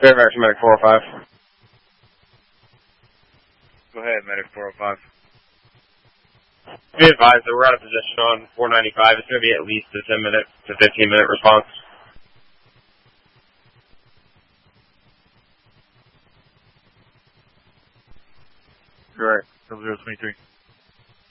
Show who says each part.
Speaker 1: Air American Medic 405.
Speaker 2: Go ahead, Medic 405.
Speaker 1: Be advised that we're out of position on 495. It's going to be at least a 10-minute to 15-minute response.
Speaker 2: Correct. 0023.